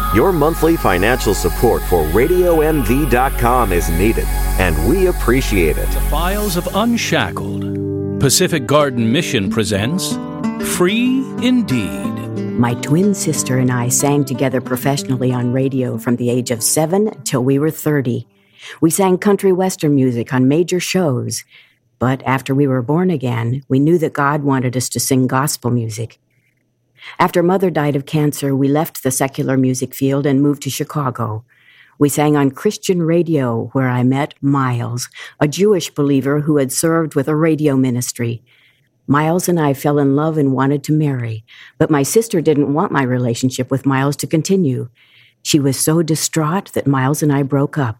Your monthly financial support for RadioMD.com is needed, and we appreciate it. The Files of Unshackled. Pacific Garden Mission presents Free Indeed. My twin sister and I sang together professionally on radio from the age of 7 till we were 30. We sang country western music on major shows. But after we were born again, we knew that God wanted us to sing gospel music. After Mother died of cancer, we left the secular music field and moved to Chicago. We sang on Christian radio, where I met Miles, a Jewish believer who had served with a radio ministry. Miles and I fell in love and wanted to marry, but my sister didn't want my relationship with Miles to continue. She was so distraught that Miles and I broke up.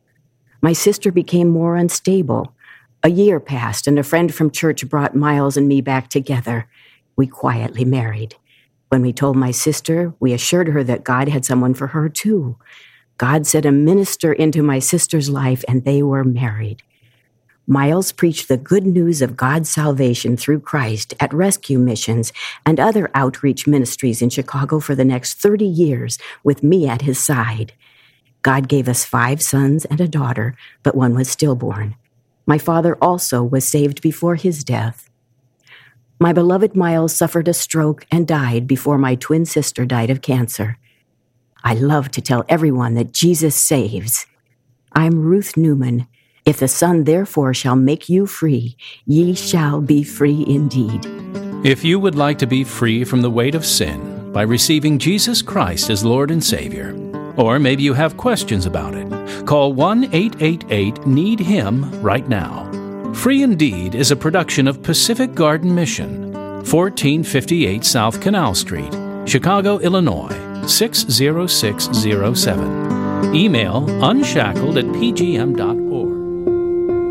My sister became more unstable. A year passed, and a friend from church brought Miles and me back together. We quietly married. When we told my sister, we assured her that God had someone for her, too. God sent a minister into my sister's life, and they were married. Miles preached the good news of God's salvation through Christ at rescue missions and other outreach ministries in Chicago for the next 30 years, with me at his side. God gave us 5 sons and a daughter, but one was stillborn. My father also was saved before his death. My beloved Miles suffered a stroke and died before my twin sister died of cancer. I love to tell everyone that Jesus saves. I'm Ruth Newman. If the Son therefore shall make you free, ye shall be free indeed. If you would like to be free from the weight of sin by receiving Jesus Christ as Lord and Savior, or maybe you have questions about it, call 1-888-NEED-HIM right now. Free Indeed is a production of Pacific Garden Mission, 1458 South Canal Street, Chicago, Illinois, 60607. Email unshackled@pgm.org.